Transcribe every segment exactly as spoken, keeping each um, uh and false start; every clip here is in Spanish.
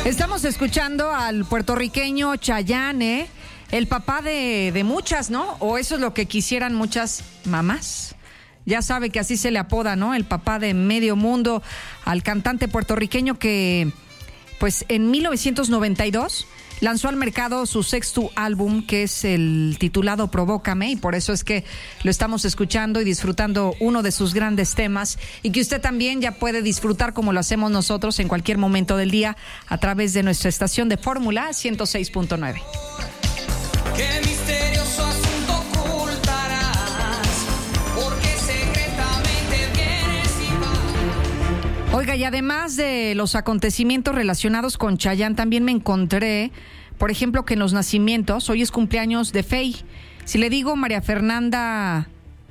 Estamos escuchando al puertorriqueño Chayanne, ¿eh? El papá de, de muchas, ¿no? O eso es lo que quisieran muchas mamás. Ya sabe que así se le apoda, ¿no? El papá de medio mundo al cantante puertorriqueño que, pues, en mil novecientos noventa y dos lanzó al mercado su sexto álbum, que es el titulado Provócame, y por eso es que lo estamos escuchando y disfrutando uno de sus grandes temas, y que usted también ya puede disfrutar como lo hacemos nosotros en cualquier momento del día a través de nuestra estación de Fórmula ciento seis punto nueve. Qué misterioso asunto ocultarás, porque secretamente vienes y vas. Oiga, y además de los acontecimientos relacionados con Chayanne, también me encontré, por ejemplo, que en los nacimientos, hoy es cumpleaños de Fey. Si le digo María Fernanda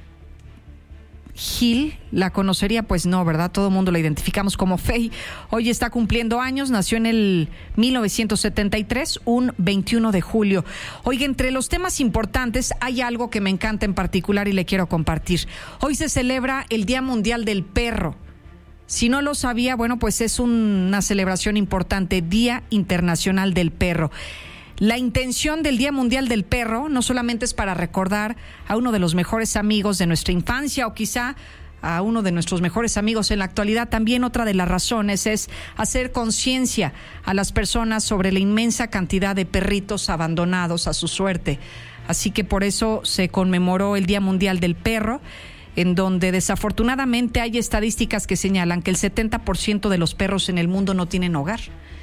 Gil, ¿la conocería? Pues no, ¿verdad? Todo el mundo la identificamos como Fey. Hoy está cumpliendo años, nació en el mil novecientos setenta y tres, un veintiuno de julio. Oiga, entre los temas importantes hay algo que me encanta en particular y le quiero compartir. Hoy se celebra el Día Mundial del Perro. Si no lo sabía, bueno, pues es un, una celebración importante, Día Internacional del Perro. La intención del Día Mundial del Perro no solamente es para recordar a uno de los mejores amigos de nuestra infancia o quizá a uno de nuestros mejores amigos en la actualidad, también otra de las razones es hacer conciencia a las personas sobre la inmensa cantidad de perritos abandonados a su suerte. Así que por eso se conmemoró el Día Mundial del Perro, en donde desafortunadamente hay estadísticas que señalan que el setenta por ciento de los perros en el mundo no tienen hogar.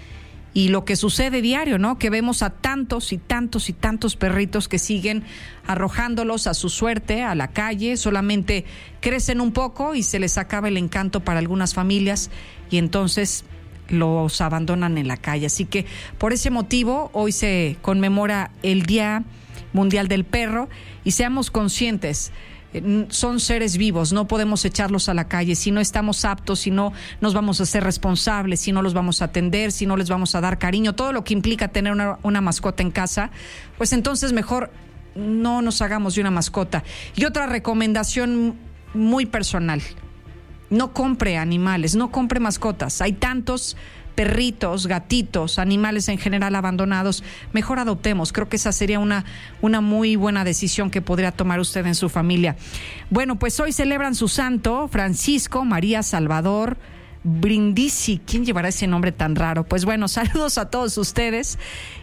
Y lo que sucede diario, ¿no? Que vemos a tantos y tantos y tantos perritos que siguen arrojándolos a su suerte, a la calle, solamente crecen un poco y se les acaba el encanto para algunas familias y entonces los abandonan en la calle. Así que por ese motivo hoy se conmemora el Día Mundial del Perro y seamos conscientes. Son seres vivos, no podemos echarlos a la calle. Si no estamos aptos, si no nos vamos a ser responsables, si no los vamos a atender, si no les vamos a dar cariño, todo lo que implica tener una, una mascota en casa, pues entonces mejor no nos hagamos de una mascota. Y otra recomendación muy personal: no compre animales, no compre mascotas. Hay tantos perritos, gatitos, animales en general abandonados, mejor adoptemos. Creo que esa sería una, una muy buena decisión que podría tomar usted en su familia. Bueno, pues hoy celebran su santo, Francisco María Salvador Brindisi. ¿Quién llevará ese nombre tan raro? Pues bueno, saludos a todos ustedes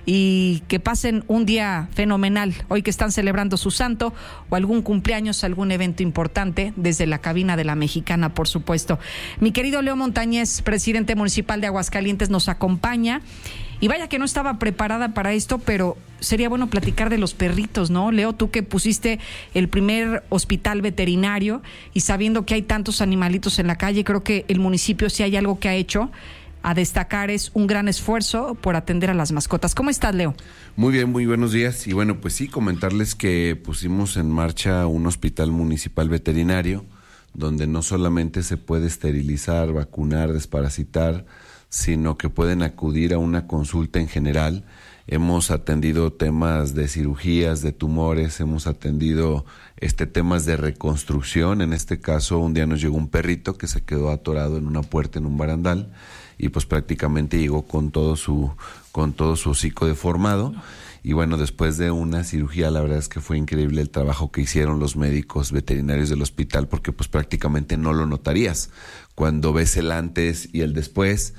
y que pasen un día fenomenal hoy que están celebrando su santo o algún cumpleaños, algún evento importante, desde la cabina de La Mexicana, por supuesto. Mi querido Leo Montañez, presidente municipal de Aguascalientes, nos acompaña. Y vaya que no estaba preparada para esto, pero sería bueno platicar de los perritos, ¿no? Leo, tú que pusiste el primer hospital veterinario y sabiendo que hay tantos animalitos en la calle, creo que el municipio, si hay algo que ha hecho a destacar, es un gran esfuerzo por atender a las mascotas. ¿Cómo estás, Leo? Muy bien, muy buenos días. Y bueno, pues sí, comentarles que pusimos en marcha un hospital municipal veterinario donde no solamente se puede esterilizar, vacunar, desparasitar, sino que pueden acudir a una consulta en general. Hemos atendido temas de cirugías, de tumores, hemos atendido este temas de reconstrucción. En este caso, un día nos llegó un perrito que se quedó atorado en una puerta en un barandal y pues prácticamente llegó con todo su con todo su hocico deformado. Y bueno, después de una cirugía, la verdad es que fue increíble el trabajo que hicieron los médicos veterinarios del hospital, porque pues prácticamente no lo notarías cuando ves el antes y el después.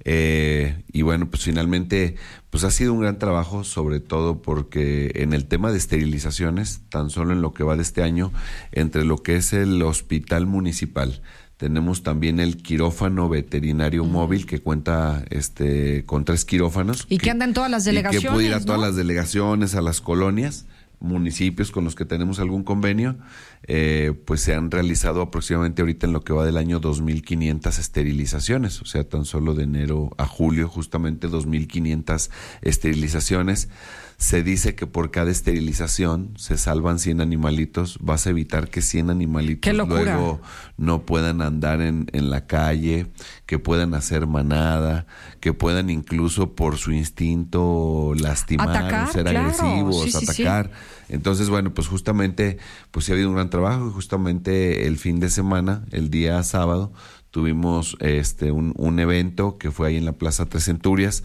Eh, y bueno, pues finalmente pues ha sido un gran trabajo, sobre todo porque en el tema de esterilizaciones, tan solo en lo que va de este año, entre lo que es el hospital municipal, tenemos también el quirófano veterinario uh-huh. móvil que cuenta este con tres quirófanos. Y que, que anda en todas las delegaciones, y que puede ir a todas ¿no? las delegaciones, a las colonias, municipios con los que tenemos algún convenio. Eh, pues se han realizado aproximadamente ahorita en lo que va del año dos mil quinientas esterilizaciones, o sea, tan solo de enero a julio, justamente dos mil quinientas esterilizaciones. Se dice que por cada esterilización se salvan cien animalitos. Vas a evitar que cien animalitos luego no puedan andar en, en la calle, que puedan hacer manada, que puedan incluso por su instinto lastimar, atacar, o ser claro. agresivos, sí, sí, atacar. Sí. Entonces, bueno, pues justamente, pues sí ha habido un gran trabajo y justamente el fin de semana, el día sábado, tuvimos este un, un evento que fue ahí en la Plaza Tres Centurias,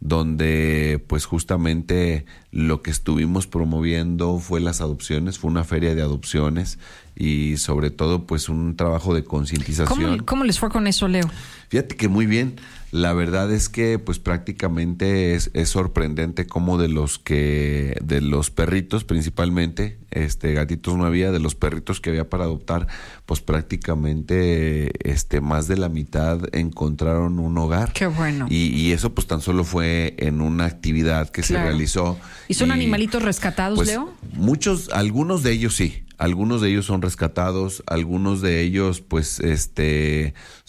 donde pues justamente lo que estuvimos promoviendo fue las adopciones, fue una feria de adopciones y sobre todo pues un trabajo de concientización. ¿Cómo, ¿Cómo les fue con eso, Leo? Fíjate que muy bien. La verdad es que pues prácticamente es, es sorprendente cómo de los que, de los perritos principalmente, este gatitos no había, de los perritos que había para adoptar, pues prácticamente este más de la mitad encontraron un hogar. Qué bueno. Y, y eso pues tan solo fue en una actividad que claro. se realizó. ¿Y son y, animalitos rescatados, pues, Leo? Muchos, algunos de ellos sí. Algunos de ellos son rescatados, algunos de ellos pues este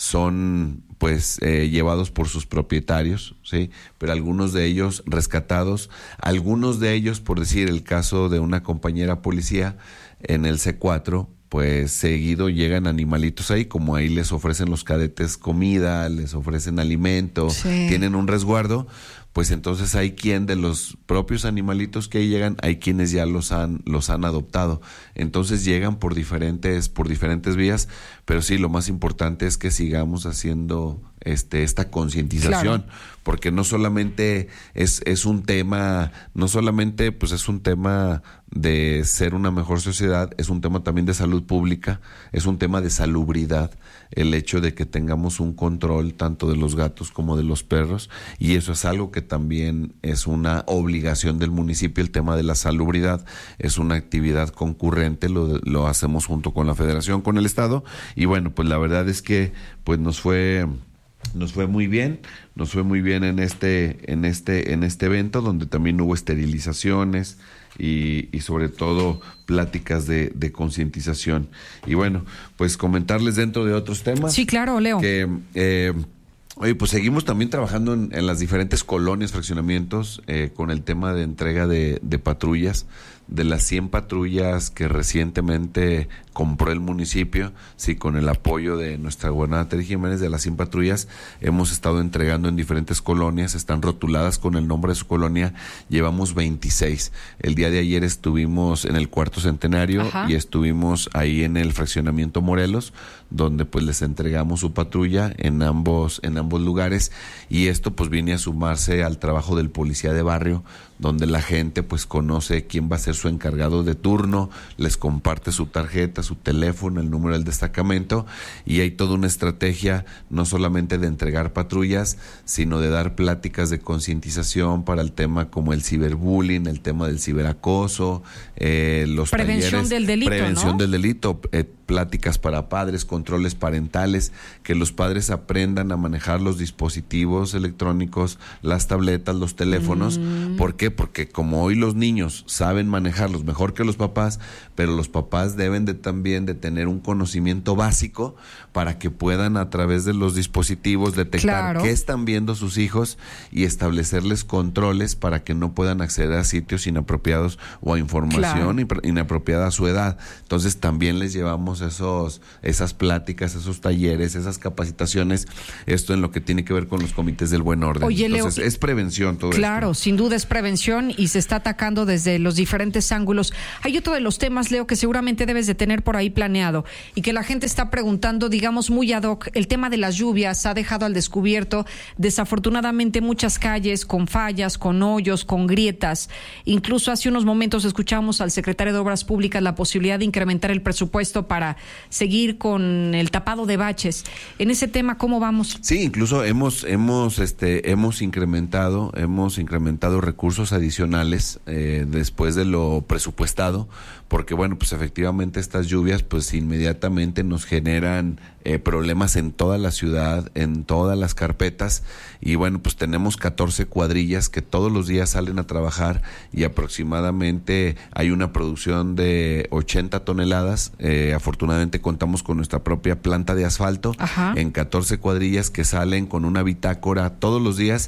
son pues eh, llevados por sus propietarios, sí, pero algunos de ellos rescatados, algunos de ellos, por decir el caso de una compañera policía en el C cuatro, pues seguido llegan animalitos ahí, como ahí les ofrecen los cadetes comida, les ofrecen alimento, sí. tienen un resguardo, pues entonces hay quien de los propios animalitos que ahí llegan, hay quienes ya los han los han adoptado. Entonces llegan por diferentes por diferentes vías, pero sí, lo más importante es que sigamos haciendo este esta concientización, claro. porque no solamente es es un tema, no solamente pues es un tema de ser una mejor sociedad, es un tema también de salud pública, es un tema de salubridad, el hecho de que tengamos un control tanto de los gatos como de los perros, y eso es algo que también es una obligación del municipio. El tema de la salubridad es una actividad concurrente, lo, lo hacemos junto con la Federación, con el Estado, y bueno, pues la verdad es que pues nos fue nos fue muy bien, nos fue muy bien en este en este en este evento, donde también hubo esterilizaciones y, y sobre todo pláticas de, de concientización. Y bueno, pues comentarles dentro de otros temas. Sí, claro, Leo. Que eh, oye, pues seguimos también trabajando en, en las diferentes colonias, fraccionamientos, eh, con el tema de entrega de, de patrullas. De las cien patrullas que recientemente compró el municipio, sí, con el apoyo de nuestra gobernadora Tere Jiménez, de las cien patrullas hemos estado entregando en diferentes colonias, están rotuladas con el nombre de su colonia, llevamos veintiséis. El día de ayer estuvimos en el Cuarto Centenario. Ajá. Y estuvimos ahí en el fraccionamiento Morelos, donde pues les entregamos su patrulla en ambos, en ambos lugares, y esto pues viene a sumarse al trabajo del policía de barrio, donde la gente pues conoce quién va a ser su encargado de turno, les comparte su tarjeta, su teléfono, el número del destacamento, y hay toda una estrategia no solamente de entregar patrullas, sino de dar pláticas de concientización para el tema como el ciberbullying, el tema del ciberacoso, eh, los prevención talleres, del delito, prevención ¿no? del delito, eh, pláticas para padres, controles parentales, que los padres aprendan a manejar los dispositivos electrónicos, las tabletas, los teléfonos. Mm. ¿Por qué? Porque como hoy los niños saben manejarlos mejor que los papás, pero los papás deben de también de tener un conocimiento básico para que puedan a través de los dispositivos detectar claro. qué están viendo sus hijos y establecerles controles para que no puedan acceder a sitios inapropiados o a información claro. inapropiada a su edad. Entonces también les llevamos esos esas pláticas, esos talleres, esas capacitaciones, esto en lo que tiene que ver con los comités del buen orden. Oye, entonces Leo, es prevención todo claro, esto. sin duda es prevención y se está atacando desde los diferentes ángulos. Hay otro de los temas, Leo, que seguramente debes de tener por ahí planeado y que la gente está preguntando, digamos muy ad hoc, el tema de las lluvias ha dejado al descubierto desafortunadamente muchas calles con fallas, con hoyos, con grietas. Incluso hace unos momentos escuchamos al secretario de Obras Públicas la posibilidad de incrementar el presupuesto para seguir con el tapado de baches. En ese tema, ¿cómo vamos? Sí, incluso hemos hemos este hemos incrementado hemos incrementado recursos adicionales eh, después de lo presupuestado, porque bueno, pues efectivamente estas lluvias pues inmediatamente nos generan eh, problemas en toda la ciudad, en todas las carpetas, y bueno, pues tenemos catorce cuadrillas que todos los días salen a trabajar y aproximadamente hay una producción de ochenta toneladas. Eh, afortunadamente contamos con nuestra propia planta de asfalto. Ajá. En catorce cuadrillas que salen con una bitácora todos los días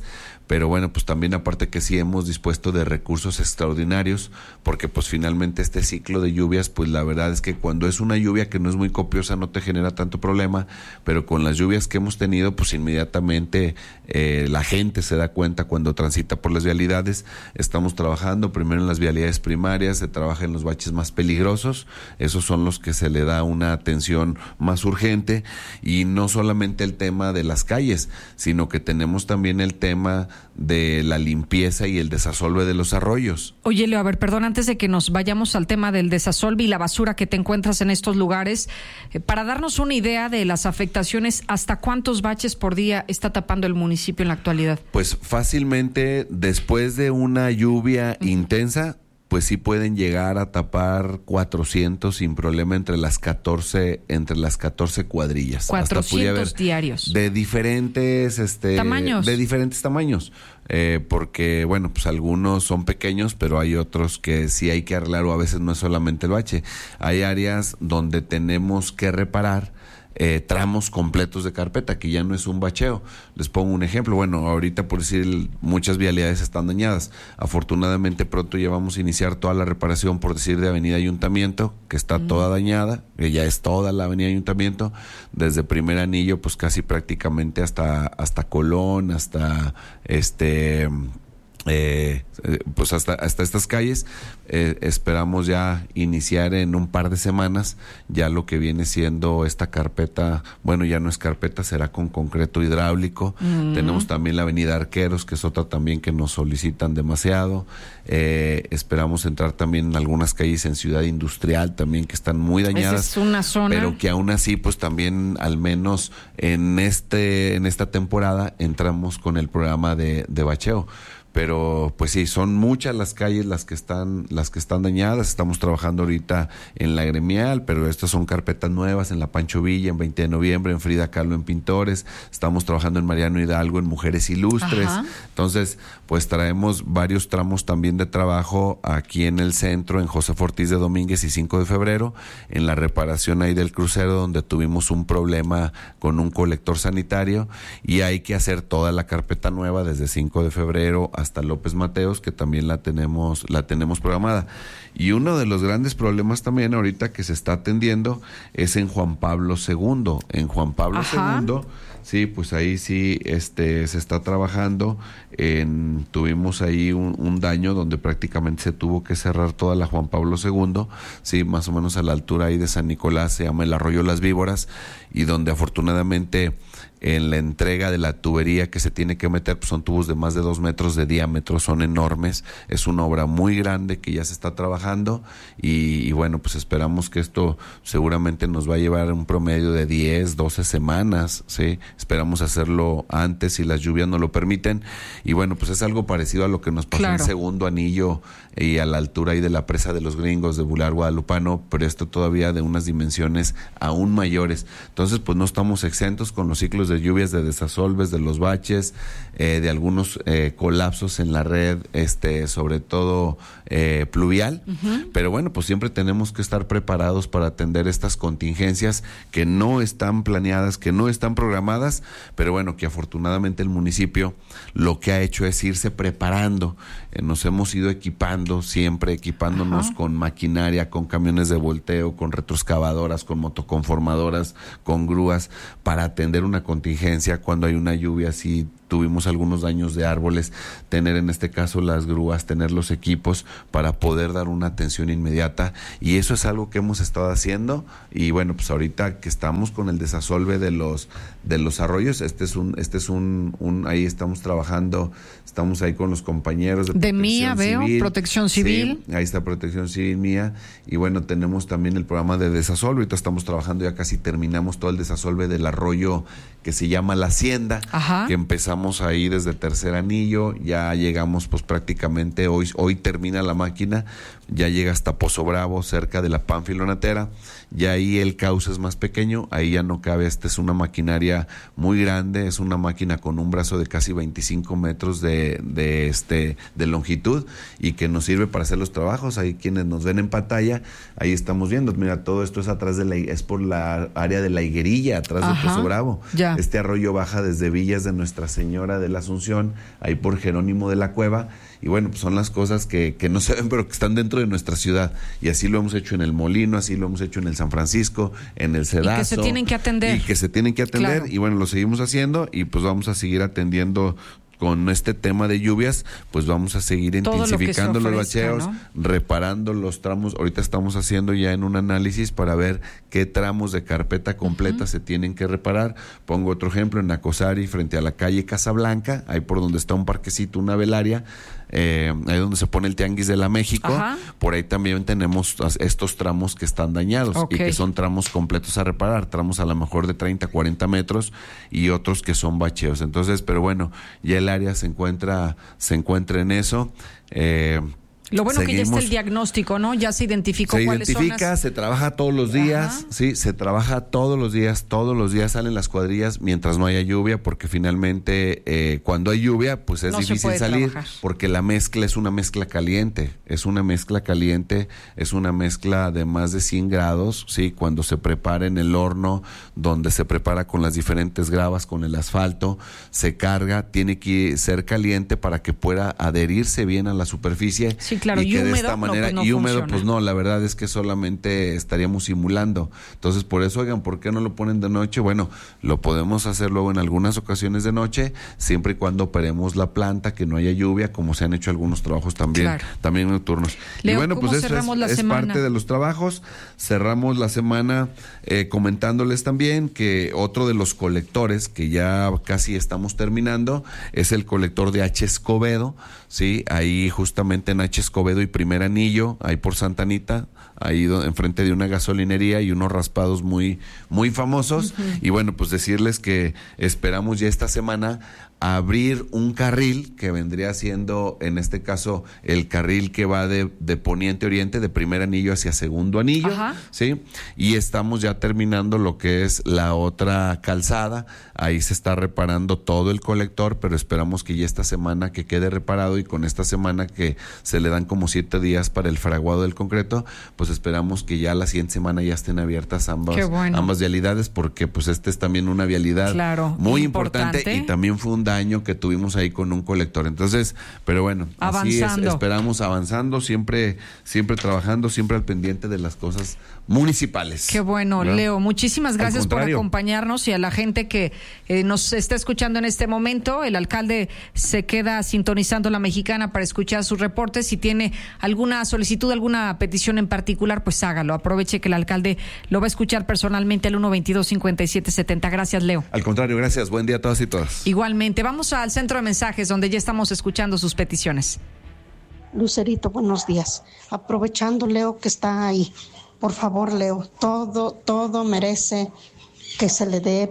pero bueno, pues también aparte que sí hemos dispuesto de recursos extraordinarios, porque pues finalmente este ciclo de lluvias, pues la verdad es que cuando es una lluvia que no es muy copiosa no te genera tanto problema, pero con las lluvias que hemos tenido, pues inmediatamente eh, la gente se da cuenta cuando transita por las vialidades. Estamos trabajando primero en las vialidades primarias, se trabaja en los baches más peligrosos, esos son los que se le da una atención más urgente, y no solamente el tema de las calles, sino que tenemos también el tema de la limpieza y el desasolve de los arroyos. Oye, Leo, a ver, perdón, antes de que nos vayamos al tema del desasolve y la basura que te encuentras en estos lugares, eh, para darnos una idea de las afectaciones, ¿hasta cuántos baches por día está tapando el municipio en la actualidad? Pues fácilmente, después de una lluvia uh-huh. intensa, pues sí pueden llegar a tapar cuatrocientos sin problema entre las catorce entre las catorce cuadrillas. cuatrocientos diarios. De diferentes este tamaños. De diferentes tamaños. Eh, porque, bueno, pues algunos son pequeños, pero hay otros que sí hay que arreglar, o a veces no es solamente el bache. Hay áreas donde tenemos que reparar Eh, tramos completos de carpeta, que ya no es un bacheo. Les pongo un ejemplo. Bueno, ahorita por decir muchas vialidades están dañadas. Afortunadamente pronto ya vamos a iniciar toda la reparación, por decir, de Avenida Ayuntamiento, que está mm. toda dañada, que ya es toda la Avenida Ayuntamiento, desde Primer Anillo, pues casi prácticamente hasta, hasta Colón, hasta este... Eh, pues hasta, hasta estas calles. Eh, esperamos ya iniciar en un par de semanas ya lo que viene siendo esta carpeta. Bueno, ya no es carpeta, será con concreto hidráulico. Mm. Tenemos también la Avenida Arqueros, que es otra también que nos solicitan demasiado. Eh, esperamos entrar también en algunas calles en Ciudad Industrial también, que están muy dañadas. Esa es una zona, pero que aún así, pues también al menos en este en esta temporada entramos con el programa de, de bacheo. Pero pues sí, son muchas las calles las que están las que están dañadas. Estamos trabajando ahorita en la Gremial, pero estas son carpetas nuevas en la Pancho Villa, en veinte de noviembre, en Frida Kahlo, en Pintores. Estamos trabajando en Mariano Hidalgo, en Mujeres Ilustres. Ajá. Entonces, pues traemos varios tramos también de trabajo aquí en el centro, en José Ortiz de Domínguez y cinco de febrero, en la reparación ahí del crucero, donde tuvimos un problema con un colector sanitario, y hay que hacer toda la carpeta nueva desde cinco de febrero hasta hasta López Mateos, que también la tenemos la tenemos programada. Y uno de los grandes problemas también ahorita que se está atendiendo es en Juan Pablo segundo. En Juan Pablo Ajá. segundo, sí, pues ahí sí este se está trabajando. En, tuvimos ahí un, un daño donde prácticamente se tuvo que cerrar toda la Juan Pablo segundo, sí, más o menos a la altura ahí de San Nicolás, se llama el Arroyo Las Víboras, y donde afortunadamente en la entrega de la tubería que se tiene que meter, pues son tubos de más de dos metros de diámetro, son enormes, es una obra muy grande que ya se está trabajando, y, y bueno, pues esperamos que esto seguramente nos va a llevar un promedio de diez, doce semanas, ¿sí? Esperamos hacerlo antes si las lluvias nos lo permiten, y bueno, pues es algo parecido a lo que nos pasó claro. en Segundo Anillo y a la altura ahí de la Presa de los Gringos de Boulevard Guadalupano, pero esto todavía de unas dimensiones aún mayores. Entonces, pues no estamos exentos con los ciclos de lluvias, de desasolves, de los baches, eh, de algunos eh, colapsos en la red, este, sobre todo eh, pluvial, uh-huh. pero bueno, pues siempre tenemos que estar preparados para atender estas contingencias que no están planeadas, que no están programadas, pero bueno, que afortunadamente el municipio lo que ha hecho es irse preparando. Eh, nos hemos ido equipando, siempre equipándonos uh-huh. con maquinaria, con camiones de volteo, con retroexcavadoras, con motoconformadoras, con grúas, para atender una contingencia cuando hay una lluvia así. Tuvimos algunos daños de árboles, tener en este caso las grúas, tener los equipos para poder dar una atención inmediata, y eso es algo que hemos estado haciendo. Y bueno, pues ahorita que estamos con el desasolve de los de los arroyos, este es un este es un, un ahí estamos trabajando, estamos ahí con los compañeros de, de Mía, veo, Protección Civil. Sí, ahí está Protección Civil Mía, y bueno, tenemos también el programa de desasolve. Ahorita estamos trabajando, ya casi terminamos todo el desasolve del arroyo que se llama La Hacienda, Ajá. que empezamos ahí desde Tercer Anillo, ya llegamos pues prácticamente, hoy hoy termina la máquina, ya llega hasta Pozo Bravo, cerca de la Panfilonatera, ya ahí el cauce es más pequeño, ahí ya no cabe, esta es una maquinaria muy grande, es una máquina con un brazo de casi veinticinco metros de, de este de longitud, y que nos sirve para hacer los trabajos. Ahí quienes nos ven en pantalla, ahí estamos viendo, mira, todo esto es atrás de la, es por la área de la Higuerilla, atrás Ajá, de Pozo Bravo. Ya. Este arroyo baja desde Villas de Nuestra Señora Señora de la Asunción, ahí por Jerónimo de la Cueva. Y bueno, pues son las cosas que, que no se ven, pero que están dentro de nuestra ciudad. Y así lo hemos hecho en el Molino, así lo hemos hecho en el San Francisco, en el Cedazo. Y que se tienen que atender. Y que se tienen que atender. Claro. Y bueno, lo seguimos haciendo y pues vamos a seguir atendiendo con este tema de lluvias, pues vamos a seguir intensificando los bacheos, ¿no? Reparando los tramos. Ahorita estamos haciendo ya en un análisis para ver qué tramos de carpeta completa uh-huh. se tienen que reparar. Pongo otro ejemplo, en Nacosari, frente a la calle Casablanca, ahí por donde está un parquecito, una velaria, eh, ahí donde se pone el Tianguis de la México, Ajá. por ahí también tenemos estos tramos que están dañados okay. y que son tramos completos a reparar, tramos a lo mejor de treinta, cuarenta metros y otros que son bacheos. Entonces, pero bueno, ya el área se encuentra, se encuentra en eso. Eh, Lo bueno Seguimos, que ya está el diagnóstico, ¿no? Ya se identificó se cuáles identifica, son las... se trabaja todos los días, Ajá. sí, se trabaja todos los días, todos los días salen las cuadrillas mientras no haya lluvia, porque finalmente eh, cuando hay lluvia, pues es no difícil salir, trabajar. Porque la mezcla es una mezcla caliente, es una mezcla caliente, es una mezcla de más de cien grados, sí, cuando se prepara en el horno, donde se prepara con las diferentes gravas, con el asfalto, se carga, tiene que ser caliente para que pueda adherirse bien a la superficie. Sí, claro, y, y que húmedo, de esta manera, no, pues no y húmedo, funciona. Pues no, la verdad es que solamente estaríamos simulando. Entonces, por eso, oigan, ¿por qué no lo ponen de noche? Bueno, lo podemos hacer luego en algunas ocasiones de noche, siempre y cuando operemos la planta, que no haya lluvia, como se han hecho algunos trabajos también, claro. también nocturnos. Leo, y bueno, ¿cómo pues eso cerramos es, la es semana? parte de los trabajos. Cerramos la semana eh, comentándoles también que otro de los colectores que ya casi estamos terminando es el colector de H. Escobedo, sí, ahí justamente en H. Escobedo y Primer Anillo, ahí por Santa Anita, ahí do, enfrente de una gasolinería y unos raspados muy, muy famosos. Uh-huh. Y bueno, pues decirles que esperamos ya esta semana abrir un carril que vendría siendo, en este caso, el carril que va de, de poniente a oriente, de Primer Anillo hacia Segundo Anillo, Ajá. ¿sí? Y estamos ya terminando lo que es la otra calzada, ahí se está reparando todo el colector, pero esperamos que ya esta semana que quede reparado y con esta semana que se le dan como siete días para el fraguado del concreto, pues esperamos que ya la siguiente semana ya estén abiertas ambas, bueno. ambas vialidades, porque pues este es también una vialidad claro, muy importante. importante y también fue un daño que tuvimos ahí con un colector. Entonces, pero bueno, avanzando. Así es, esperamos avanzando, siempre, siempre trabajando, siempre al pendiente de las cosas municipales. Qué bueno, ¿verdad? Leo, muchísimas gracias por acompañarnos y a la gente que eh, nos está escuchando en este momento. El alcalde se queda sintonizando La Mexicana para escuchar sus reportes. Si tiene alguna solicitud, alguna petición en particular, pues hágalo. Aproveche que el alcalde lo va a escuchar personalmente al uno veintidós cincuenta y siete setenta. Gracias, Leo. Al contrario, gracias. Buen día a todas y todas. Igualmente. Vamos al centro de mensajes donde ya estamos escuchando sus peticiones. Lucerito, buenos días. Aprovechando, Leo, que está ahí. Por favor, Leo, todo, todo merece que se le dé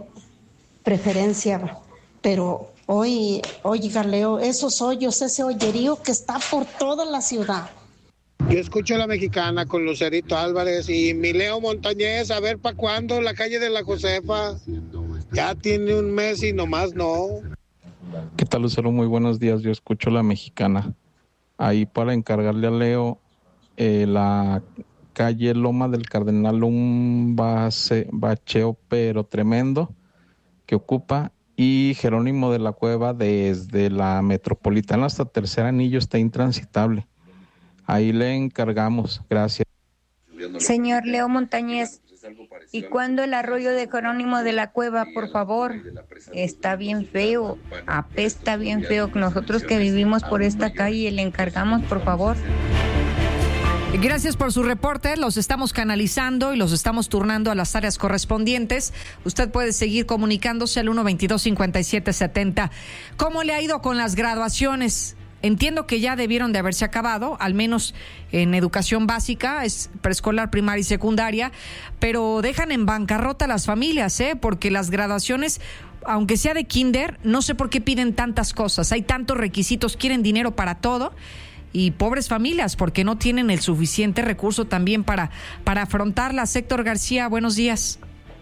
preferencia, pero hoy, oiga, Leo, esos hoyos, ese hoyerío que está por toda la ciudad. Yo escucho a La Mexicana con Lucerito Álvarez y mi Leo Montañez, a ver para cuándo la calle de la Josefa. Ya tiene un mes y nomás no. ¿Qué tal, Lucero? Muy buenos días, yo escucho La Mexicana. Ahí para encargarle a Leo eh, la calle Loma del Cardenal, un base, bacheo pero tremendo que ocupa, y Jerónimo de la Cueva desde la Metropolitana hasta Tercer Anillo está intransitable. Ahí le encargamos, gracias. Señor Leo Montañez, ¿y cuándo el arroyo de Jerónimo de la Cueva, por favor? Está bien feo, apesta bien feo. Nosotros que vivimos por esta calle le encargamos, por favor. Gracias por su reporte, los estamos canalizando y los estamos turnando a las áreas correspondientes. Usted puede seguir comunicándose al uno veintidós cincuenta y siete setenta. ¿Cómo le ha ido con las graduaciones? Entiendo que ya debieron de haberse acabado, al menos en educación básica, es preescolar, primaria y secundaria, pero dejan en bancarrota a las familias, ¿eh? Porque las graduaciones, aunque sea de kinder, no sé por qué piden tantas cosas, hay tantos requisitos, quieren dinero para todo. Y pobres familias, porque no tienen el suficiente recurso también para, para afrontarlas. Héctor García, buenos días.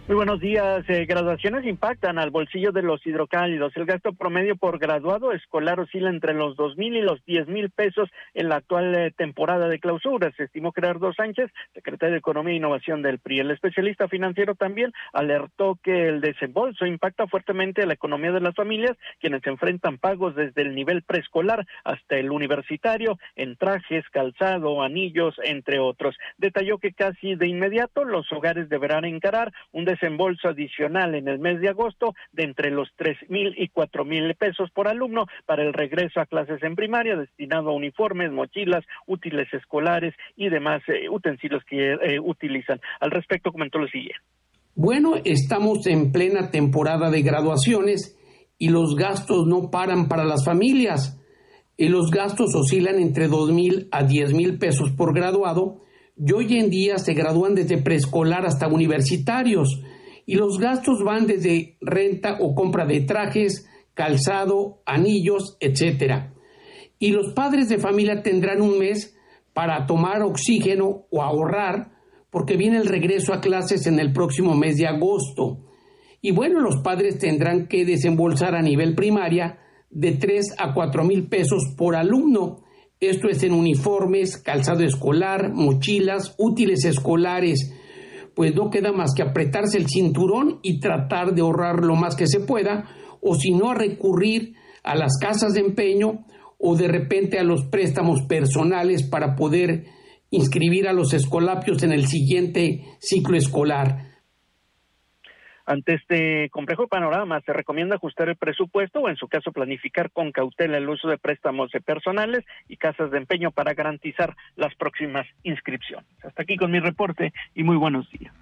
Muy buenos días. Eh, graduaciones impactan al bolsillo de los hidrocálidos. El gasto promedio por graduado escolar oscila entre los dos mil y los diez mil pesos en la actual eh, temporada de clausura, se estimó Gerardo Sánchez, secretario de Economía e Innovación del P R I. El especialista financiero también alertó que el desembolso impacta fuertemente a la economía de las familias, quienes enfrentan pagos desde el nivel preescolar hasta el universitario, en trajes, calzado, anillos, entre otros. Detalló que casi de inmediato los hogares deberán encarar un desembolso adicional en el mes de agosto de entre los tres mil y cuatro mil pesos por alumno para el regreso a clases en primaria, destinado a uniformes, mochilas, útiles escolares y demás eh, utensilios que eh, utilizan. Al respecto comentó lo siguiente. Bueno, estamos en plena temporada de graduaciones y los gastos no paran para las familias. Y los gastos oscilan entre dos mil a diez mil pesos por graduado. Y hoy en día se gradúan desde preescolar hasta universitarios y los gastos van desde renta o compra de trajes, calzado, anillos, etcétera. Y los padres de familia tendrán un mes para tomar oxígeno o ahorrar porque viene el regreso a clases en el próximo mes de agosto. Y bueno, los padres tendrán que desembolsar a nivel primaria de tres a cuatro mil pesos por alumno. Esto es en uniformes, calzado escolar, mochilas, útiles escolares. Pues no queda más que apretarse el cinturón y tratar de ahorrar lo más que se pueda, o si no, recurrir a las casas de empeño o de repente a los préstamos personales para poder inscribir a los escolapios en el siguiente ciclo escolar. Ante este complejo panorama, se recomienda ajustar el presupuesto o, en su caso, planificar con cautela el uso de préstamos personales y casas de empeño para garantizar las próximas inscripciones. Hasta aquí con mi reporte y muy buenos días.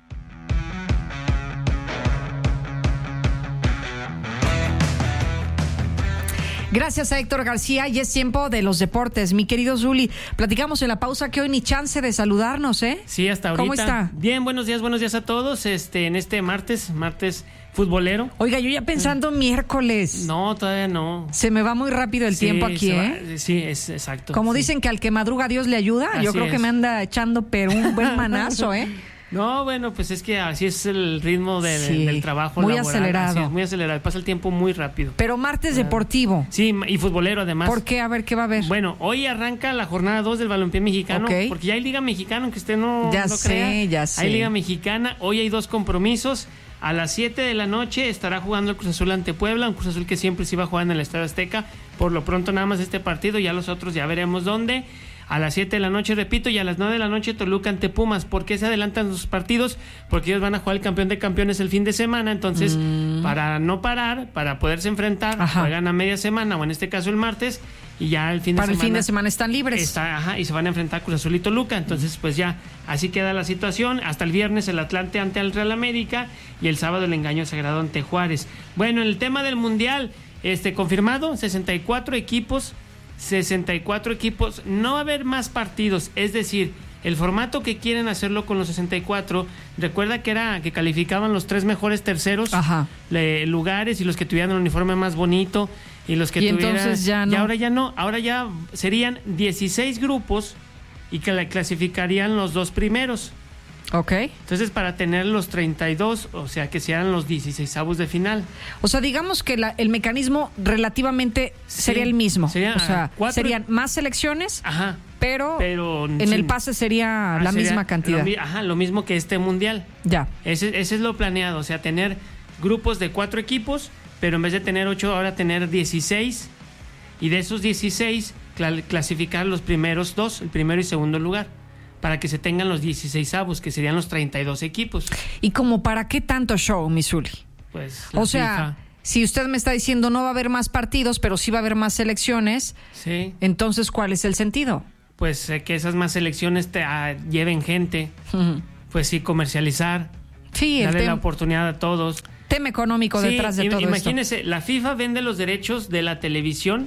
Gracias a Héctor García, y es tiempo de los deportes. Mi querido Zuli, platicamos en la pausa que hoy ni chance de saludarnos, ¿eh? Sí, hasta ahorita. ¿Cómo está? Bien, buenos días, buenos días a todos. Este, en este martes, martes futbolero. Oiga, yo ya pensando mm. miércoles. No, todavía no. Se me va muy rápido el sí, tiempo aquí, ¿eh? Va, sí, es exacto. Como sí. dicen que al que madruga Dios le ayuda, Así yo creo es. que me anda echando pero un buen manazo, ¿eh? No, bueno, pues es que así es el ritmo de, sí, del trabajo muy laboral. acelerado. Así es, muy acelerado. Pasa el tiempo muy rápido. Pero martes deportivo. Sí, y futbolero además. ¿Por qué? A ver, ¿qué va a haber? Bueno, hoy arranca la jornada dos del balompié mexicano. Okay. Porque ya hay Liga Mexicana, aunque usted no, ya no sé, crea. Ya sé, Hay Liga Mexicana. Hoy hay dos compromisos. A las siete de la noche estará jugando el Cruz Azul ante Puebla. Un Cruz Azul que siempre se iba a jugar en el Estadio Azteca. Por lo pronto nada más este partido. Ya los otros ya veremos dónde. A las siete de la noche, repito, y a las nueve de la noche Toluca ante Pumas. ¿Por qué se adelantan sus partidos? Porque ellos van a jugar el campeón de campeones el fin de semana. Entonces, mm. para no parar, para poderse enfrentar, ajá, juegan a media semana, o en este caso el martes, y ya el fin de para semana. Para el fin de semana están libres. Está, ajá, y se van a enfrentar Cruz Azul y Toluca. Entonces, pues ya, así queda la situación. Hasta el viernes el Atlante ante el Real América, y el sábado el Engaño Sagrado ante Juárez. Bueno, en el tema del Mundial, este confirmado, sesenta y cuatro equipos. sesenta y cuatro equipos, no va a haber más partidos, es decir, el formato que quieren hacerlo con los sesenta y cuatro, recuerda que era que calificaban los tres mejores terceros le, lugares y los que tuvieran el uniforme más bonito y los que y tuvieran entonces ya no. Y ahora ya no, ahora ya serían dieciséis grupos y que la clasificarían los dos primeros. Ok. Entonces, para tener los treinta y dos, o sea, que sean los dieciseisavos de final. O sea, digamos que la, el mecanismo relativamente sí, sería el mismo. Sería, o sea, cuatro... serían más selecciones, ajá, pero, pero en sí, el pase sería ah, la sería misma cantidad. Lo, ajá, lo mismo que este mundial. Ya. Ese, ese es lo planeado, o sea, tener grupos de cuatro equipos, pero en vez de tener ocho, ahora tener dieciséis, y de esos dieciséis, cl- clasificar los primeros dos, el primero y segundo lugar, para que se tengan los dieciseisavos, que serían los treinta y dos equipos. ¿Y como para qué tanto show, Misuli? Pues o sea, FIFA. Si usted me está diciendo no va a haber más partidos, pero sí va a haber más selecciones, sí, entonces ¿cuál es el sentido? Pues eh, que esas más selecciones te ah, lleven gente, uh-huh. pues sí, comercializar, sí, darle tem- la oportunidad a todos. Tema económico sí, detrás de im- todo imagínese, esto. La FIFA vende los derechos de la televisión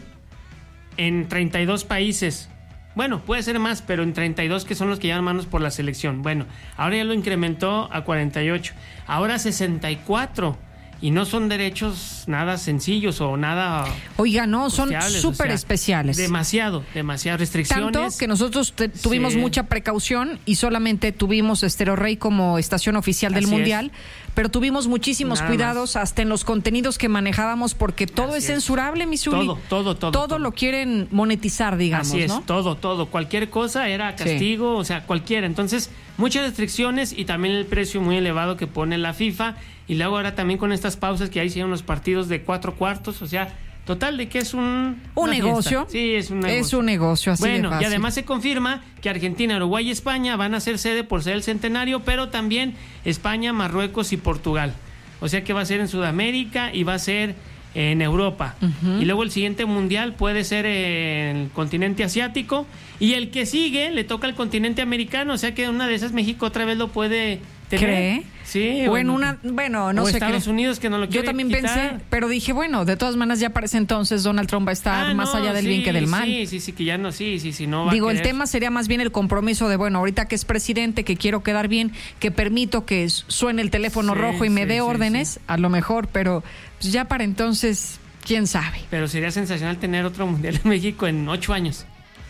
en treinta y dos países. Bueno, puede ser más, pero en treinta y dos, que son los que llevan manos por la selección. Bueno, ahora ya lo incrementó a cuarenta y ocho. Ahora sesenta y cuatro. Y no son derechos nada sencillos o nada... Oiga, no, son súper o sea, especiales. Demasiado, demasiadas restricciones. Tanto que nosotros te, tuvimos sí. mucha precaución y solamente tuvimos Stereo Rey como estación oficial del Así Mundial, es. pero tuvimos muchísimos Nada cuidados más. hasta en los contenidos que manejábamos, porque todo Así es es. censurable, mi Zuli. Todo, todo, todo, Todo todo. lo quieren monetizar, digamos, Así es, ¿no? todo, todo. Cualquier cosa era castigo, o sea, cualquiera. Entonces, muchas restricciones y también el precio muy elevado que pone la FIFA. Y luego ahora también con estas pausas que ahí hicieron los partidos de cuatro cuartos, o sea, total de que es un... Un una negocio. fiesta. Sí, es un negocio. Es un negocio, así Bueno, de y fácil. además se confirma que Argentina, Uruguay y España van a ser sede por ser el centenario, pero también España, Marruecos y Portugal. O sea que va a ser en Sudamérica y va a ser en Europa. Uh-huh. Y luego el siguiente mundial puede ser en el continente asiático. Y el que sigue le toca al continente americano. O sea que una de esas México otra vez lo puede tener. ¿Cree? Sí. O bueno, en una, bueno, no o sé. Estados cree. Unidos que no lo Yo quiere también quitar. pensé, pero dije, bueno, de todas maneras ya para ese entonces Donald Trump va a estar Ah, más no, allá del sí, bien que del mal. Sí, sí, sí, que ya no, sí, sí, sí, no va Digo, a el querer. tema sería más bien el compromiso de, bueno, ahorita que es presidente, que quiero quedar bien, que permito que suene el teléfono Sí, rojo y me sí, dé sí, órdenes, sí. a lo mejor, pero pues ya para entonces, quién sabe. Pero sería sensacional tener otro mundial en México en ocho años.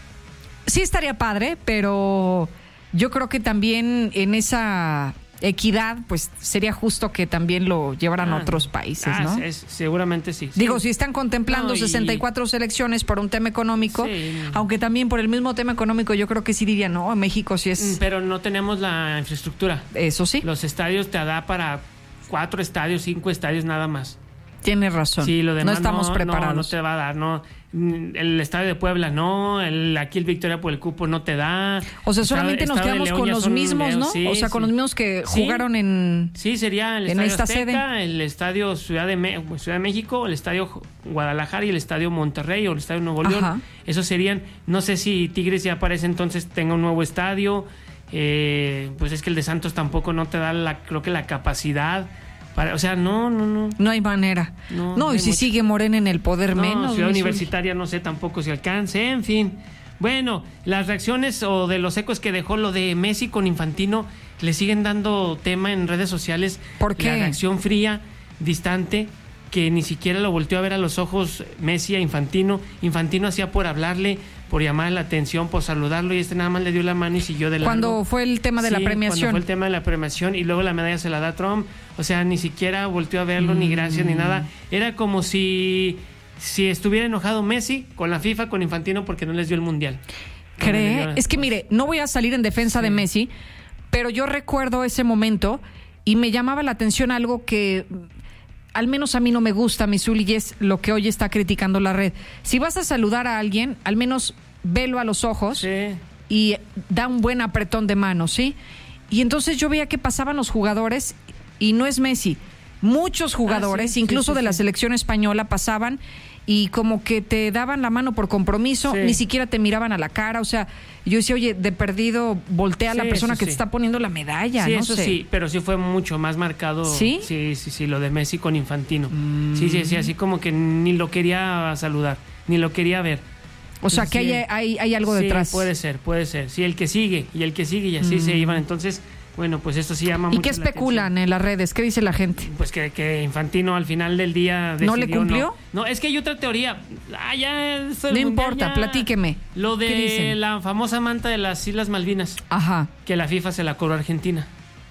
Sí estaría padre, pero yo creo que también en esa equidad, pues sería justo que también lo llevaran Ah, a otros países, ah, ¿no? es- seguramente sí. Digo, sí. si están contemplando No, y- sesenta y cuatro selecciones por un tema económico, Sí. aunque también por el mismo tema económico, yo creo que sí diría, no, México sí Mm, es... Pero no tenemos la infraestructura. Eso sí, Los estadios te da para cuatro estadios, cinco estadios nada más. tienes razón. Sí, lo demás no estamos no, preparados. No, no te va a dar, no. Mm, El estadio de Puebla no, el, aquí el Victoria por el cupo no te da. O sea, Estado- solamente nos Estado de quedamos León con ya los son mismos, León, ¿no? sí, o sea, con sí. los mismos que Sí. jugaron en... Sí, sería el en Estadio esta Azteca, sede. el Estadio Ciudad de, Me- Ciudad de México, el Estadio Guadalajara y el Estadio Monterrey o el Estadio Nuevo León. Ajá. Esos serían, no sé si Tigres ya para ese entonces tenga un nuevo estadio. Eh, pues es que el de Santos tampoco no te da, la, creo que la capacidad. Para, o sea, no, no, no. No hay manera. No, No, no y hay si mucho. sigue Morena en el poder No, menos. Ciudad mi Zuli. Universitaria no sé tampoco si alcance, en fin. Bueno, las reacciones o de los ecos que dejó lo de Messi con Infantino le siguen dando tema en redes sociales. ¿Por qué? La reacción fría, distante, que ni siquiera lo volteó a ver a los ojos Messi a Infantino. Infantino hacía por hablarle, por llamar la atención, por saludarlo y este nada más le dio la mano y siguió de largo. Cuando fue el tema de la Sí, premiación. Cuando fue el tema de la premiación y luego la medalla se la da Trump. O sea, ni siquiera volteó a verlo, Mm. ni gracias, ni nada. Era como si, si estuviera enojado Messi con la FIFA, con Infantino, porque no les dio el Mundial. No les ¿Cree? dio- Es que mire, no voy a salir en defensa de Messi, pero yo recuerdo ese momento y me llamaba la atención algo que mm, al menos a mí no me gusta, mi Zuli, y es lo que hoy está criticando la red. Si vas a saludar a alguien, al menos velo a los ojos Sí. y da un buen apretón de mano, ¿sí? Y entonces yo veía que pasaban los jugadores y no es Messi. Muchos jugadores, Ah, sí, incluso sí, sí, de la sí. selección española, pasaban y como que te daban la mano por compromiso, Sí. ni siquiera te miraban a la cara. O sea, yo decía, oye, de perdido, voltea a la Sí, persona eso que sí. te está poniendo la medalla, Sí, no eso sé. sí, pero sí fue mucho más marcado. ¿Sí? Sí, sí, sí, lo de Messi con Infantino. Mm. Sí, sí, sí, así como que ni lo quería saludar, ni lo quería ver. O sea, que Sí. hay, hay, hay algo Sí, detrás. puede ser, puede ser. Sí, el que sigue y el que sigue y así Mm. se iban. Entonces, bueno, pues esto sí llama ¿Y mucho qué la especulan en las redes? ¿Qué dice la gente? atención. Pues que, que Infantino al final del día ¿No le decidió cumplió? No, No, es que hay otra teoría. Ah, ya, esto del No Mundial importa, ya- platíqueme. Lo ¿Qué de dicen? la famosa manta de las Islas Malvinas, Ajá. que la FIFA se la cobró a Argentina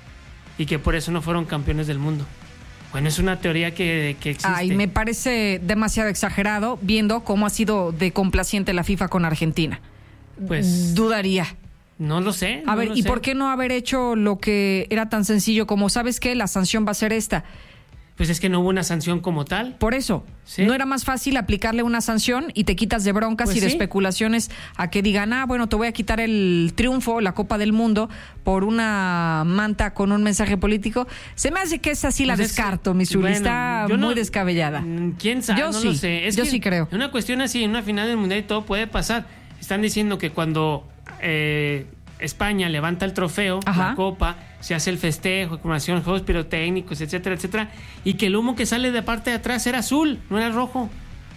y que por eso no fueron campeones del mundo. Bueno, es una teoría que, que existe. Ay, me parece demasiado exagerado viendo cómo ha sido de complaciente la FIFA con Argentina. Pues Dudaría. no lo sé. A no ver, lo ¿y sé. por qué no haber hecho lo que era tan sencillo como, ¿sabes qué? La sanción va a ser esta. Pues es que no hubo una sanción como tal. Por eso, Sí. ¿no era más fácil aplicarle una sanción y te quitas de broncas Pues y de sí. especulaciones a que digan, ah, bueno, te voy a quitar el triunfo, la Copa del Mundo, por una manta con un mensaje político? Se me hace que esa sí la Pues es- descarto, mi Zuli, bueno, está yo no- muy descabellada. Mm, ¿Quién sabe? Yo no sí, lo sé. Es yo que sí creo. En una cuestión así, en una final del Mundial y todo puede pasar. Están diciendo que cuando eh, España levanta el trofeo, Ajá. la copa, se hace el festejo, coronación, juegos pirotécnicos, etcétera, etcétera, y que el humo que sale de parte de atrás era azul, no era rojo.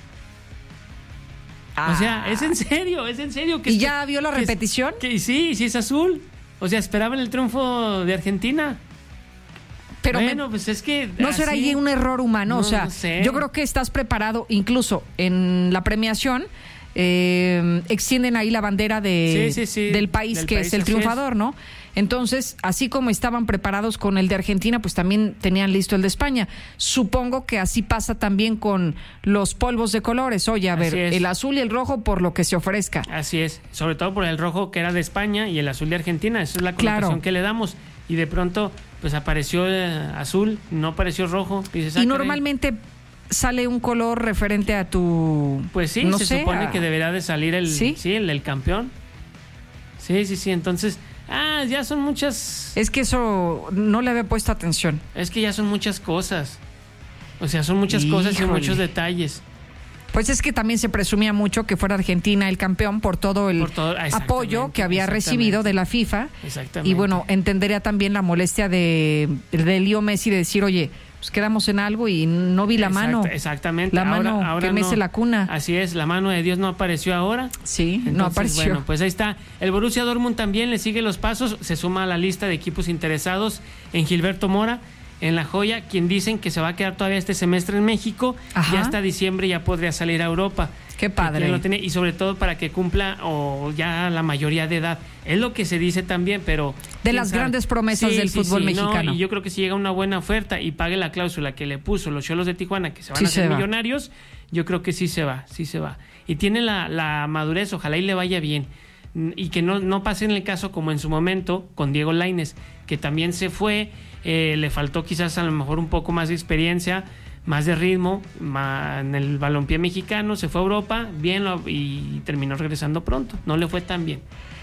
O sea, es en serio, es en serio. Que ¿Y es- ya vio la que es- repetición? Que sí, sí es azul. O sea, esperaban el triunfo de Argentina. Pero me- bueno, pues es que... ¿no será así- ahí un error humano? No, o sea, no sé. yo creo que estás preparado, incluso en la premiación, eh, extienden ahí la bandera de, Sí, sí, sí, del país del que país, es el así triunfador, ¿no? Entonces, así como estaban preparados con el de Argentina, pues también tenían listo el de España. Supongo que así pasa también con los polvos de colores. Oye, a ver, el azul y el rojo por lo que se ofrezca. Así es, sobre todo por el rojo que era de España y el azul de Argentina. Esa es la connotación Claro. que le damos. Y de pronto, pues apareció eh, azul, no apareció rojo. Y, dices, ah, Y caray. normalmente sale un color referente a tu... Pues sí, no se sé, supone a- que deberá de salir el, ¿Sí? ¿Sí? el, el campeón. Sí, sí, sí. Entonces, ah, ya son muchas... Es que eso no le había puesto atención. Es que ya son muchas cosas. O sea, son muchas cosas y Híjole. muchos detalles. Pues es que también se presumía mucho que fuera Argentina el campeón por todo el Por todo- exactamente, apoyo que había exactamente. recibido de la FIFA. Exactamente. Y bueno, entendería también la molestia de, de Leo Messi de decir, oye, pues quedamos en algo y no vi la Exacta- mano. Exactamente. La Ahora- mano ahora que mece no. la cuna. Así es, la mano de Dios no apareció ahora. Sí, no Entonces, apareció. Bueno, pues ahí está. El Borussia Dortmund también le sigue los pasos, se suma a la lista de equipos interesados en Gilberto Mora, en La Joya, quien dicen que se va a quedar todavía este semestre en México. Ajá. Ya hasta diciembre ya podría salir a Europa. Qué padre. Que lo tiene, y sobre todo para que cumpla o ya la mayoría de edad. Es lo que se dice también, pero... De ¿quién las sabe? grandes promesas del fútbol no, mexicano. y yo creo que si llega una buena oferta y pague la cláusula que le puso los Xolos de Tijuana, que se van Sí a hacer se va. millonarios, yo creo que sí se va, sí se va. Y tiene la, la madurez, ojalá y le vaya bien. Y que no, no pase en el caso como en su momento con Diego Lainez, que también se fue, eh, le faltó quizás a lo mejor un poco más de experiencia, más de ritmo más en el balompié mexicano, se fue a Europa, bien lo- y terminó regresando pronto, no le fue tan bien.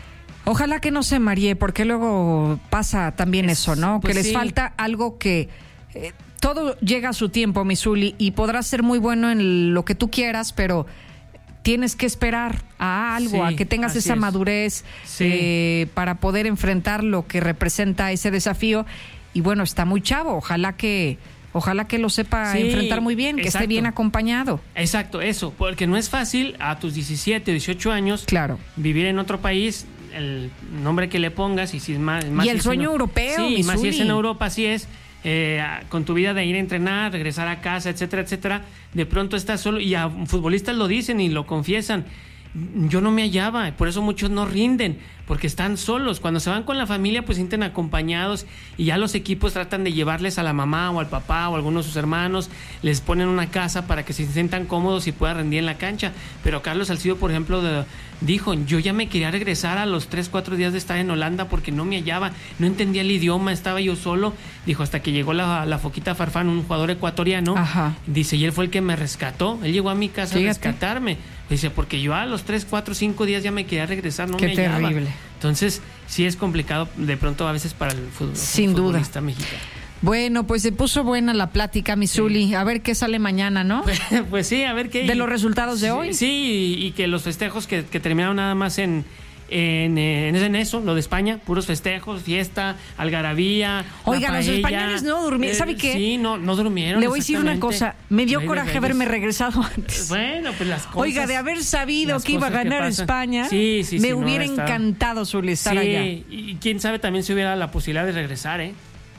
Ojalá que no se marie, porque luego pasa también Es- eso, ¿no? pues que les sí. falta algo que... eh, todo llega a su tiempo, Misuli, y podrás ser muy bueno en lo que tú quieras, pero tienes que esperar a algo, Sí, a que tengas así esa es. madurez Sí. eh, para poder enfrentar lo que representa ese desafío. Y bueno, está muy chavo, ojalá que... Ojalá que lo sepa Sí, enfrentar muy bien, que esté exacto. bien acompañado. Exacto, eso, porque no es fácil a tus diecisiete, dieciocho años Claro. vivir en otro país, el nombre que le pongas y si es más... más Y si el es sueño en- europeo, Sí, más si es Misuli. en Europa, así es. eh, con tu vida de ir a entrenar, regresar a casa, etcétera, etcétera, de pronto estás solo y a futbolistas lo dicen y lo confiesan. Yo no me hallaba, por eso muchos no rinden, porque están solos. Cuando se van con la familia, pues sienten acompañados y ya los equipos tratan de llevarles a la mamá o al papá o a algunos de sus hermanos, les ponen una casa para que se sientan cómodos y puedan rendir en la cancha. Pero Carlos Salcido, por ejemplo, de- dijo, yo ya me quería regresar a los tres, cuatro días de estar en Holanda porque no me hallaba, no entendía el idioma, estaba yo solo. Dijo, hasta que llegó la, la Foquita Farfán, un jugador ecuatoriano. Ajá. Dice, y él fue el que me rescató. Él llegó a mi casa Fíjate. a rescatarme. Dice, porque yo a los tres, cuatro, cinco días ya me quería regresar, no Qué me hallaba. terrible. Entonces, sí es complicado de pronto a veces para el fútbol. Sin duda. futbolista mexicano. Bueno, pues se puso buena la plática, Misuli. A ver qué sale mañana, ¿no? Pues sí, a ver qué. De los resultados de hoy. Sí, y, y que los festejos que, que terminaron nada más en. En, en, en eso, lo de España, puros festejos, fiesta, algarabía. Oigan, la los paella. españoles no durmieron. ¿Sabe qué? Sí, no, no durmieron. Le voy a decir una exactamente. cosa. Me dio Rey de coraje Reyes. haberme regresado antes. Bueno, pues las cosas. Oiga, de haber sabido las que iba a cosas que ganar pasan. España, Sí, sí, me sí, no, hubiera estaba- encantado Zuli, estar sí, allá. y quién sabe también si hubiera la posibilidad de regresar, ¿eh?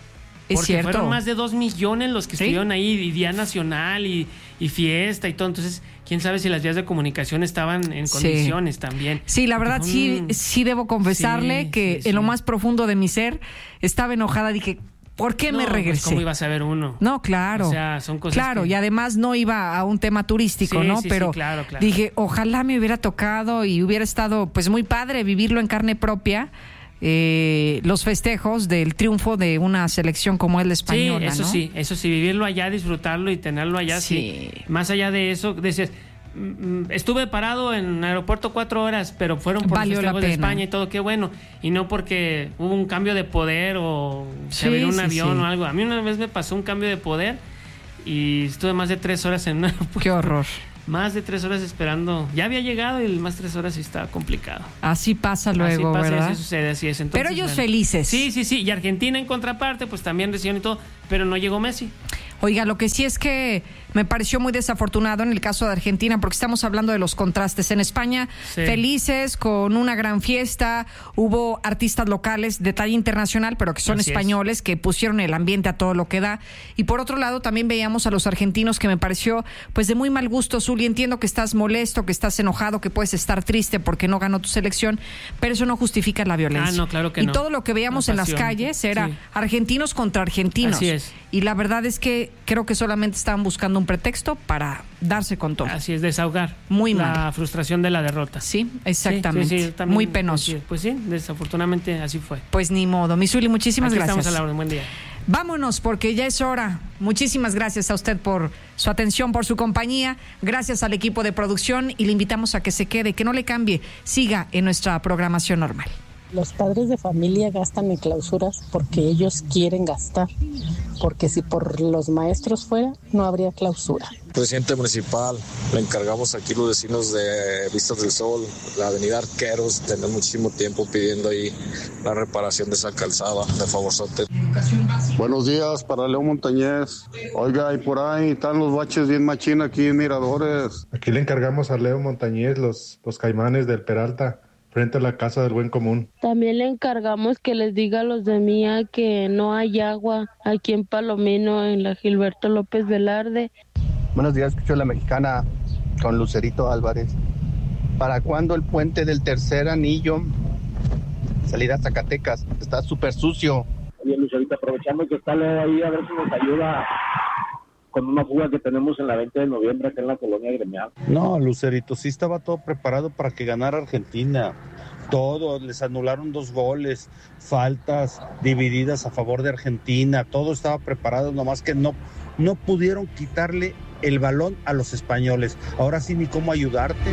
Es Porque cierto. fueron más de dos millones los que Sí. estuvieron ahí, y Día Nacional y, y fiesta y todo. Entonces, quién sabe si las vías de comunicación estaban en Sí. condiciones también. Sí, la verdad sí, Mm. sí debo confesarle Sí, que sí, en lo sí. más profundo de mi ser estaba enojada. Dije, ¿por qué No, me pues, regresé? ¿cómo iba a saber uno? No, claro. O sea, son cosas Claro, que- y además no iba a un tema turístico, Sí, ¿no? sí, sí, Pero claro, claro. dije, ojalá me hubiera tocado y hubiera estado pues muy padre vivirlo en carne propia. eh, los festejos del triunfo de una selección como es la española, Sí, eso ¿no? sí, eso sí, vivirlo allá, disfrutarlo y tenerlo allá, sí. Sí. Más allá de eso, decías, mm, mm, estuve parado en el aeropuerto cuatro horas, pero fueron por Valió los la festejos de pena. España y todo, qué bueno. Y no porque hubo un cambio de poder o se Sí, abrió un sí, avión sí. o algo. A mí una vez me pasó un cambio de poder y estuve más de tres horas en un aeropuerto. Qué horror. Más de tres horas esperando. Ya había llegado y más tres horas sí estaba complicado. Así pasa luego, así pasa, ¿verdad? así sucede, así es. Entonces, Pero ellos bueno. felices. Sí, sí, sí. Y Argentina en contraparte, pues también recibieron y todo, pero no llegó Messi. Oiga, lo que sí es que me pareció muy desafortunado en el caso de Argentina, porque estamos hablando de los contrastes. En España, sí. felices, con una gran fiesta, hubo artistas locales de talla internacional, pero que son Así españoles, es. que pusieron el ambiente a todo lo que da. Y por otro lado, también veíamos a los argentinos, que me pareció pues de muy mal gusto. Zuli, entiendo que estás molesto, que estás enojado, que puedes estar triste porque no ganó tu selección, pero eso no justifica la violencia. Ah, no, claro que y no. todo lo que veíamos en las calles era sí. argentinos contra argentinos. Así es. Y la verdad es que creo que solamente estaban buscando un pretexto para darse con todo. Así es, desahogar. Muy la mal. La frustración de la derrota. Sí, exactamente. Sí, sí, sí, también, muy penoso. Sí, pues sí, desafortunadamente así fue. Pues ni modo. Mi Zuli, muchísimas Aquí gracias. Estamos a la orden. Buen día. Vámonos, porque ya es hora. Muchísimas gracias a usted por su atención, por su compañía. Gracias al equipo de producción y le invitamos a que se quede, que no le cambie. Siga en nuestra programación normal. Los padres de familia gastan en clausuras porque ellos quieren gastar, porque si por los maestros fuera, no habría clausura. Presidente municipal, le encargamos aquí los vecinos de Vistas del Sol, la avenida Arqueros, tenemos muchísimo tiempo pidiendo ahí la reparación de esa calzada, de favorzote. Buenos días para Leo Montañez. Oiga, y por ahí están los baches bien machín aquí en Miradores. Aquí le encargamos a Leo Montañez los, los caimanes del Peralta, frente a la Casa del Buen Común. También le encargamos que les diga a los de Mía que no hay agua aquí en Palomino, en la Gilberto López Velarde. Buenos días, escucho La Mexicana con Lucerito Álvarez. ¿Para cuándo el puente del tercer anillo? Salir a Zacatecas, está súper sucio. Oye, Lucerito, aprovechando que está Leo ahí, a ver si nos ayuda con una fuga que tenemos en la veinte de noviembre acá en la colonia gremial. No, Lucerito, sí estaba todo preparado para que ganara Argentina. Todo, les anularon dos goles, faltas divididas a favor de Argentina, todo estaba preparado, nomás que no, no pudieron quitarle el balón a los españoles. Ahora sí, ni cómo ayudarte.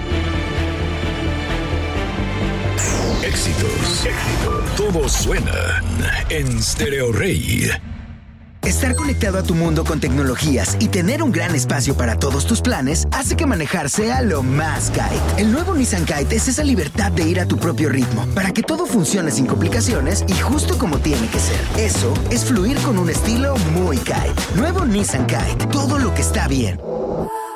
Éxitos, éxitos, todos suenan en Stereo Rey. Estar conectado a tu mundo con tecnologías y tener un gran espacio para todos tus planes hace que manejar sea lo más Kite. El nuevo Nissan Kite es esa libertad de ir a tu propio ritmo para que todo funcione sin complicaciones y justo como tiene que ser. Eso es fluir con un estilo muy Kite. Nuevo Nissan Kite. Todo lo que está bien.